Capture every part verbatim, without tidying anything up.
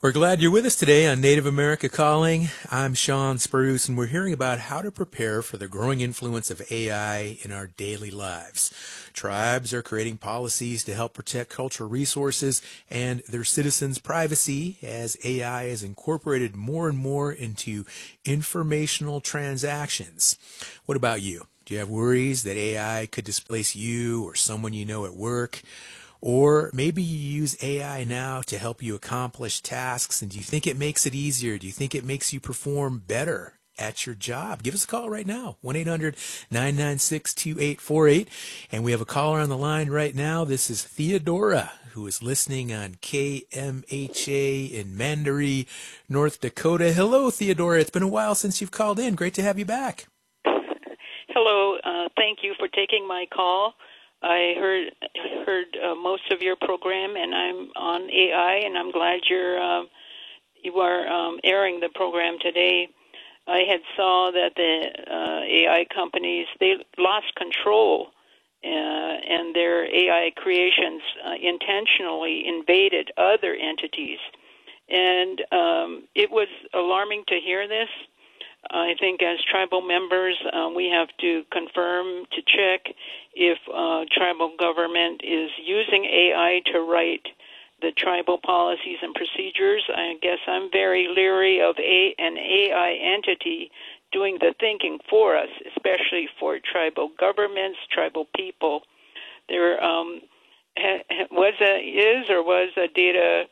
We're glad you're with us today on Native America Calling. I'm Sean Spruce, and we're hearing about how to prepare for the growing influence of A I in our daily lives. Tribes are creating policies to help protect cultural resources and their citizens' privacy as A I is incorporated more and more into informational transactions. What about you? Do you have worries that A I could displace you or someone you know at work? Or maybe you use A I now to help you accomplish tasks, and do you think it makes it easier? Do you think it makes you perform better at your job? Give us a call right now, one eight hundred nine nine six two eight four eight. And we have a caller on the line right now. This is Theodora, who is listening on K M H A in Mandaree, North Dakota. Hello, Theodora. It's been a while since you've called in. Great to have you back. Hello. Uh, thank you for taking my call. I heard heard uh, most of your program, and I'm on A I, and I'm glad you're uh, you are um, airing the program today. I had saw that the uh, A I companies, they lost control, uh, and their A I creations uh, intentionally invaded other entities, and um, it was alarming to hear this. I think as tribal members, uh, we have to confirm, to check if uh, tribal government is using A I to write the tribal policies and procedures. I guess I'm very leery of a, an A I entity doing the thinking for us, especially for tribal governments, tribal people. There um, ha, was a, is or was a data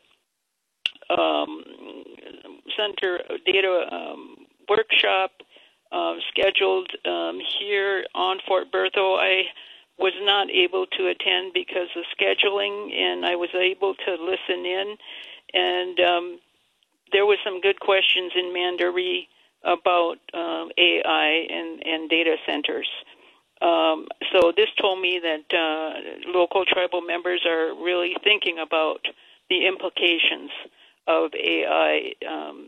um, center, data um, workshop uh, scheduled um, here on Fort Berthold. I was not able to attend because of scheduling, and I was able to listen in. And um, there was some good questions in Mandaree about um, A I and, and data centers. Um, so this told me that uh, local tribal members are really thinking about the implications of A I um,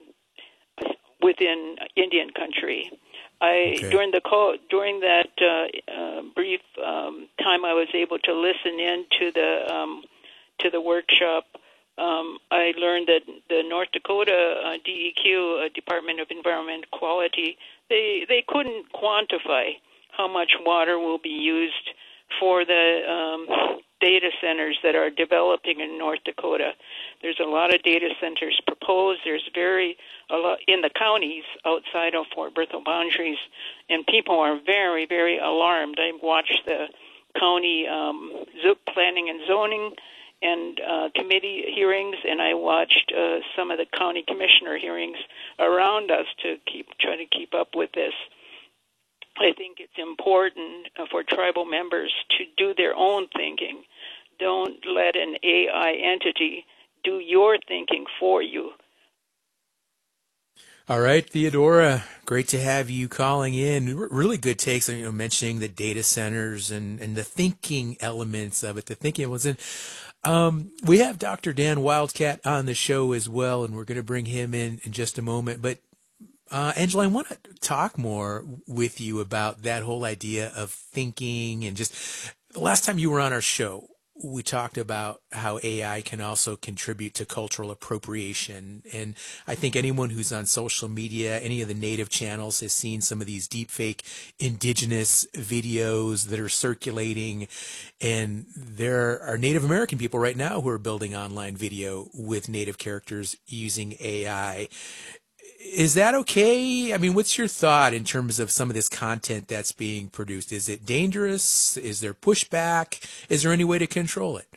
within Indian country. I Okay. during the call during that uh, uh, brief um, time I was able to listen in to the um, to the workshop. Um, I learned that the North Dakota uh, D E Q, uh, Department of Environment Quality, they they couldn't quantify how much water will be used for the um, data centers that are developing in North Dakota. There's a lot of data centers proposed. There's very a lot in the counties outside of Fort Berthold boundaries, and people are very, very alarmed. I watched the county um, planning and zoning and uh, committee hearings, and I watched uh, some of the county commissioner hearings around us to keep try to keep up with this. I think it's important uh, for tribal members to do their own thinking. Don't let an A I entity do your thinking for you. All right, Theodora, great to have you calling in. R- Really good takes on, you know, mentioning the data centers and, and the thinking elements of it. The thinking was in. Um, we have Doctor Dan Wildcat on the show as well, and we're going to bring him in in just a moment. But uh, Angela, I want to talk more with you about that whole idea of thinking and just the last time you were on our show, we talked about how A I can also contribute to cultural appropriation. And I think anyone who's on social media, any of the native channels, has seen some of these deepfake indigenous videos that are circulating. And there are Native American people right now who are building online video with native characters using A I. Is that okay? I mean, what's your thought in terms of some of this content that's being produced? Is it dangerous? Is there pushback? Is there any way to control it?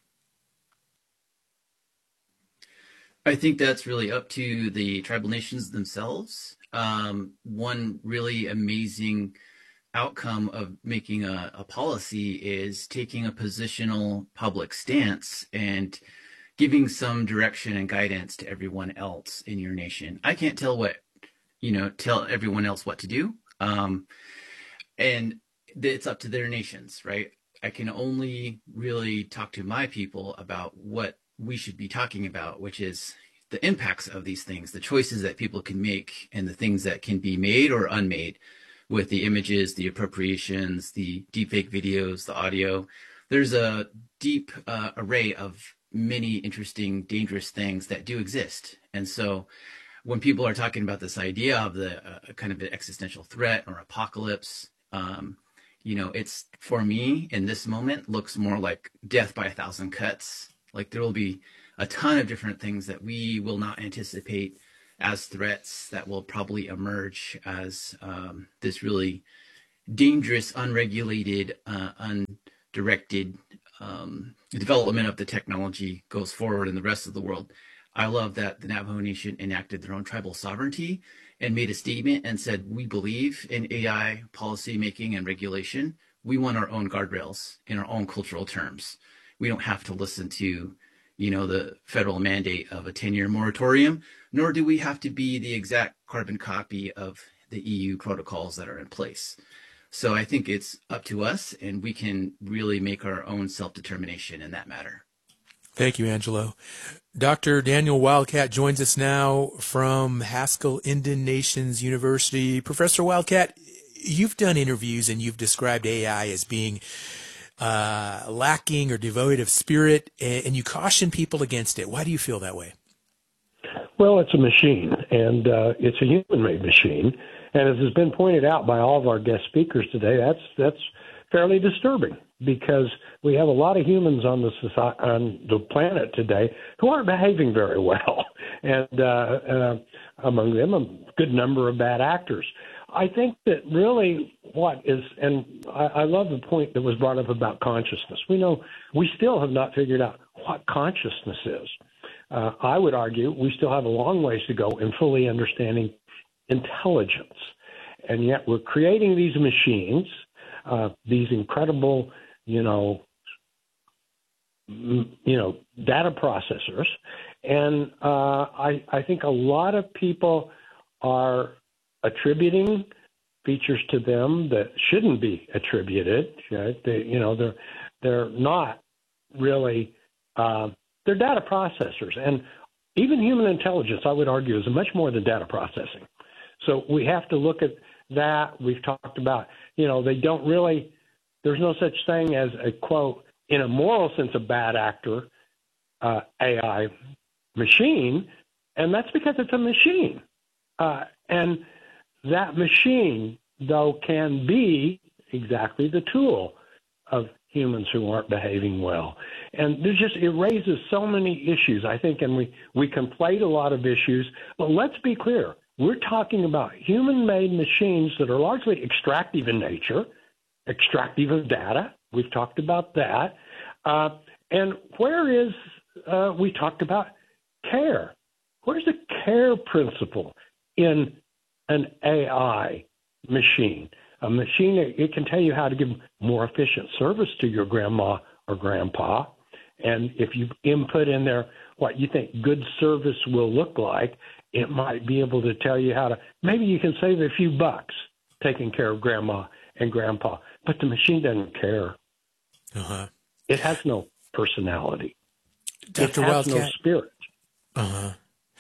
I think that's really up to the tribal nations themselves. Um, one really amazing outcome of making a, a policy is taking a positional public stance and giving some direction and guidance to everyone else in your nation. I can't tell what, you know, tell everyone else what to do. Um, and it's up to their nations, right? I can only really talk to my people about what we should be talking about, which is the impacts of these things, the choices that people can make, and the things that can be made or unmade with the images, the appropriations, the deepfake videos, the audio. There's a deep uh, array of many interesting, dangerous things that do exist. And so when people are talking about this idea of the uh, kind of an existential threat or apocalypse, um, you know, it's for me in this moment looks more like death by a thousand cuts. Like there will be a ton of different things that we will not anticipate as threats that will probably emerge as um, this really dangerous, unregulated, uh, undirected um, development of the technology goes forward in the rest of the world. I love that the Navajo Nation enacted their own tribal sovereignty and made a statement and said, we believe in A I policy making and regulation. We want our own guardrails in our own cultural terms. We don't have to listen to, you know, the federal mandate of a ten-year moratorium, nor do we have to be the exact carbon copy of the E U protocols that are in place. So I think it's up to us, and we can really make our own self-determination in that matter. Thank you, Angelo. Doctor Daniel Wildcat joins us now from Haskell Indian Nations University. Professor Wildcat, you've done interviews and you've described A I as being uh, lacking or devoid of spirit, and you caution people against it. Why do you feel that way? Well, it's a machine, and uh, it's a human-made machine. And as has been pointed out by all of our guest speakers today, that's that's fairly disturbing because we have a lot of humans on the society, on the planet today who aren't behaving very well, and uh, uh, among them a good number of bad actors. I think that really what is, and I, I love the point that was brought up about consciousness. We know we still have not figured out what consciousness is. Uh, I would argue we still have a long ways to go in fully understanding intelligence. And yet we're creating these machines, uh, these incredible, you know, m- you know, data processors. And uh, I, I think a lot of people are attributing features to them that shouldn't be attributed. Right? They, you know, they're they're not really uh, they're data processors, and even human intelligence, I would argue, is much more than data processing. So we have to look at that. We've talked about, you know, they don't really, there's no such thing as a, quote, in a moral sense, a bad actor, uh, A I machine, and that's because it's a machine. Uh, and that machine, though, can be exactly the tool of humans who aren't behaving well. And there's just, it raises so many issues, I think, and we, we conflate a lot of issues. But let's be clear. We're talking about human-made machines that are largely extractive in nature, extractive of data. We've talked about that. Uh, and where is, uh, we talked about care. Where's the care principle in an A I machine? A machine, it can tell you how to give more efficient service to your grandma or grandpa. And if you input in there what you think good service will look like, it might be able to tell you how to, maybe you can save a few bucks taking care of grandma and grandpa, but the machine doesn't care. Uh-huh. It has no personality. Doctor It has Wildcat, no spirit. Uh-huh.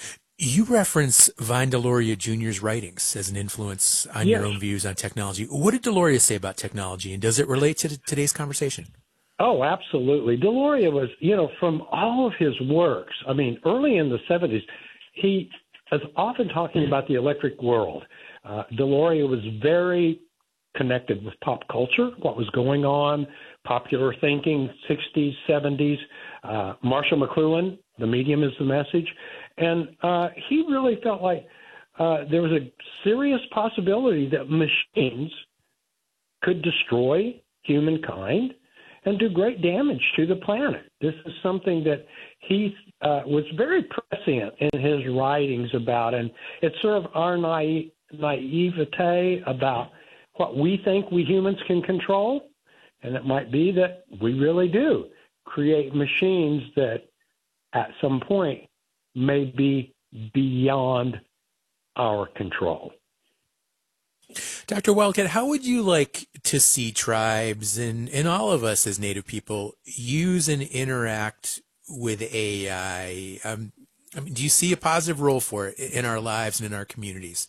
You reference Vine Deloria Junior's writings as an influence on Yes. your own views on technology. What did Deloria say about technology, and does it relate to today's conversation? Oh, absolutely. Deloria was, you know, from all of his works, I mean, early in the seventies, he was often talking about the electric world. Uh, Deloria was very connected with pop culture, what was going on, popular thinking, sixties, seventies. Uh, Marshall McLuhan, The Medium is the Message. And uh, he really felt like uh, there was a serious possibility that machines could destroy humankind and do great damage to the planet. This is something that he uh, was very prescient in his writings about, and it's sort of our naive, naivete about what we think we humans can control, and it might be that we really do create machines that at some point may be beyond our control. Doctor Wildcat, how would you like to see tribes and, and all of us as Native people use and interact with A I? Um, I mean, do you see a positive role for it in our lives and in our communities?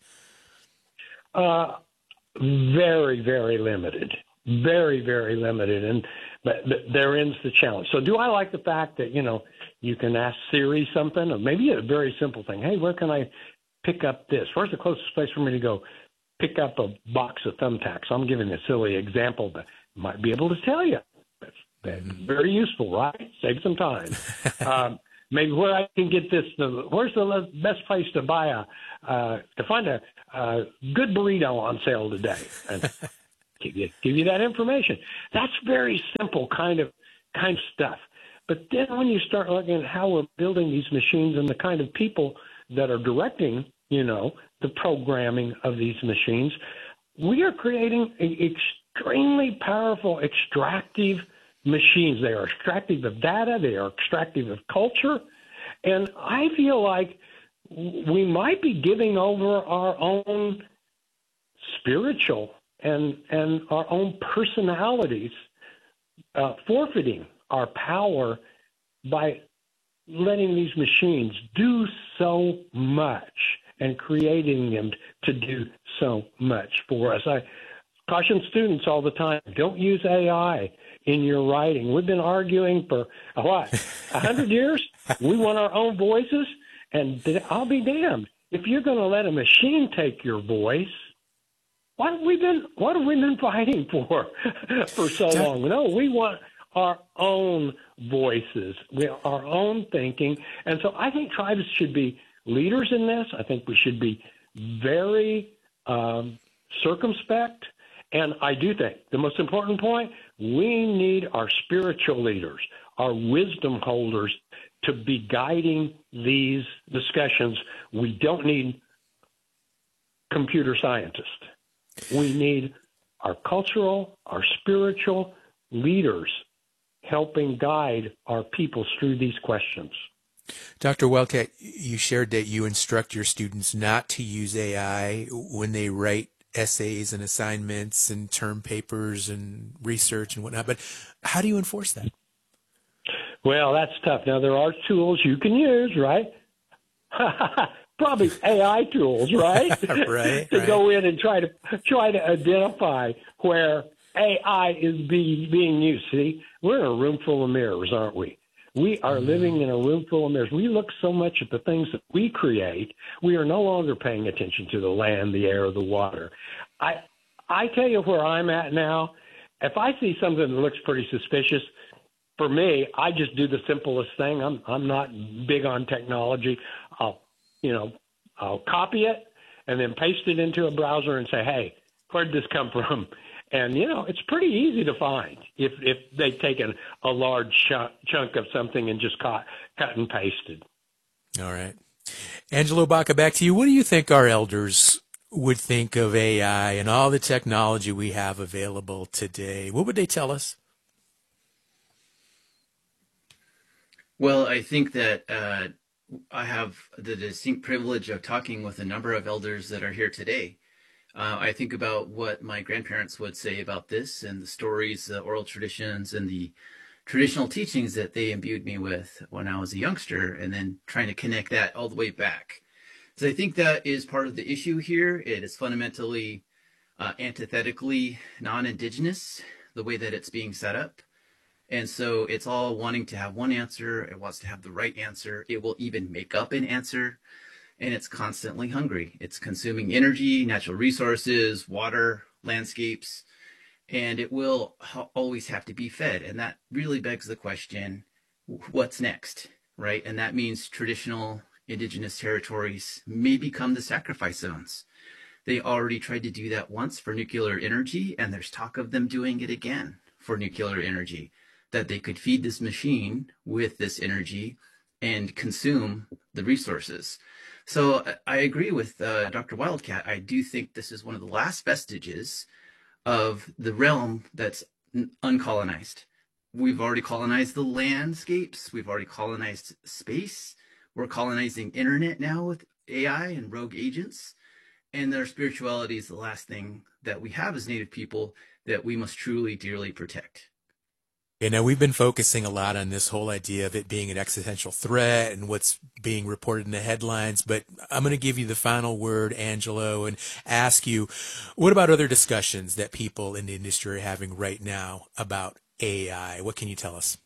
Uh, very, very limited. Very, very limited. And but, but therein the challenge. So do I like the fact that, you know, you can ask Siri something, or maybe a very simple thing. Hey, where can I pick up this? Where's the closest place for me to go pick up a box of thumbtacks? I'm giving a silly example, but might be able to tell you. That's, that's very useful, right? Save some time. um, maybe where I can get this, the, where's the best place to buy a, uh, to find a, a good burrito on sale today? And give you, give you that information. That's very simple kind of, kind of stuff. But then when you start looking at how we're building these machines and the kind of people that are directing, you know, the programming of these machines, we are creating a, extremely powerful extractive machines. They are extractive of data. They are extractive of culture. And I feel like we might be giving over our own spiritual and, and our own personalities, uh, forfeiting our power by letting these machines do so much and creating them to do so much for us. I caution students all the time, don't use A I in your writing. We've been arguing for, uh, what, a hundred years? We want our own voices, and I'll be damned. If you're going to let a machine take your voice, what have we been, what have we been fighting for for so long? No, we want our own voices, our own thinking. And so I think tribes should be leaders in this. I think we should be very um, circumspect. And I do think the most important point, we need our spiritual leaders, our wisdom holders to be guiding these discussions. We don't need computer scientists. We need our cultural, our spiritual leaders helping guide our peoples through these questions. Doctor Wildcat, you shared that you instruct your students not to use A I when they write essays and assignments and term papers and research and whatnot, but how do you enforce that? Well, that's tough. Now, there are tools you can use, right? Probably A I tools, right? right. to right. go in and try to try to identify where A I is be, being used. See, we're in a room full of mirrors, aren't we? We are mm-hmm. living in a room full of mirrors. We look so much at the things that we create, we are no longer paying attention to the land, the air, the water. I I tell you where I'm at now. If I see something that looks pretty suspicious, for me, I just do the simplest thing. I'm I'm not big on technology. I'll you know I'll copy it and then paste it into a browser and say, hey, where'd this come from? And, you know, it's pretty easy to find if, if they've taken a large chunk, chunk of something and just cut, cut and pasted. All right. Angelo Baca, back to you. What do you think our elders would think of A I and all the technology we have available today? What would they tell us? Well, I think that uh, I have the distinct privilege of talking with a number of elders that are here today. Uh, I think about what my grandparents would say about this and the stories, the oral traditions, and the traditional teachings that they imbued me with when I was a youngster, and then trying to connect that all the way back. So I think that is part of the issue here. It is fundamentally uh, antithetically non-Indigenous, the way that it's being set up. And so it's all wanting to have one answer. It wants to have the right answer. It will even make up an answer. And it's constantly hungry. It's consuming energy, natural resources, water, landscapes, and it will ha- always have to be fed. And that really begs the question, what's next, right? And that means traditional indigenous territories may become the sacrifice zones. They already tried to do that once for nuclear energy, and there's talk of them doing it again for nuclear energy, that they could feed this machine with this energy and consume the resources. So I agree with uh, Doctor Wildcat. I do think this is one of the last vestiges of the realm that's uncolonized. We've already colonized the landscapes. We've already colonized space. We're colonizing internet now with A I and rogue agents. And their spirituality is the last thing that we have as Native people that we must truly, dearly protect. You know, we've been focusing a lot on this whole idea of it being an existential threat and what's being reported in the headlines, but I'm going to give you the final word, Angelo, and ask you, what about other discussions that people in the industry are having right now about A I? What can you tell us?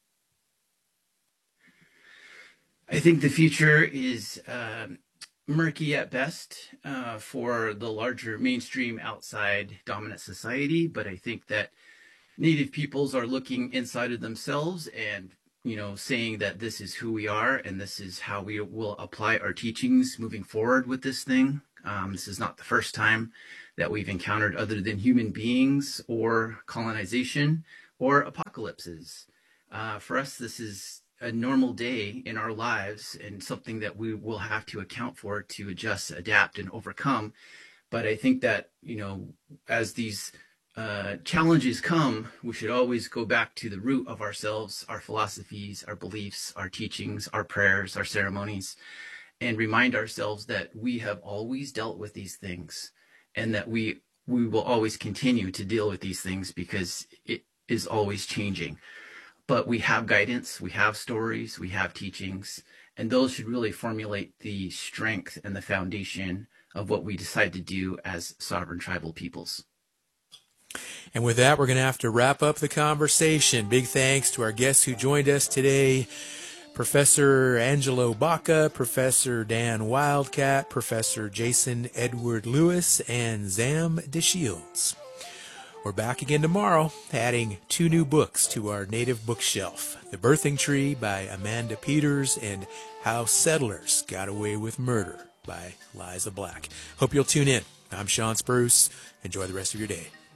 I think the future is um, murky at best uh, for the larger mainstream outside dominant society, but I think that Native peoples are looking inside of themselves and, you know, saying that this is who we are and this is how we will apply our teachings moving forward with this thing. Um, this is not the first time that we've encountered other than human beings or colonization or apocalypses. Uh, for us, this is a normal day in our lives and something that we will have to account for to adjust, adapt, and overcome. But I think that, you know, as these uh, challenges come, we should always go back to the root of ourselves, our philosophies, our beliefs, our teachings, our prayers, our ceremonies, and remind ourselves that we have always dealt with these things and that we we will always continue to deal with these things because it is always changing. But we have guidance, we have stories, we have teachings, and those should really formulate the strength and the foundation of what we decide to do as sovereign tribal peoples. And with that, we're going to have to wrap up the conversation. Big thanks to our guests who joined us today, Professor Angelo Baca, Professor Dan Wildcat, Professor Jason Edward Lewis, and Zam DeShields. We're back again tomorrow, adding two new books to our native bookshelf. The Birthing Tree by Amanda Peters and How Settlers Got Away with Murder by Liza Black. Hope you'll tune in. I'm Sean Spruce. Enjoy the rest of your day.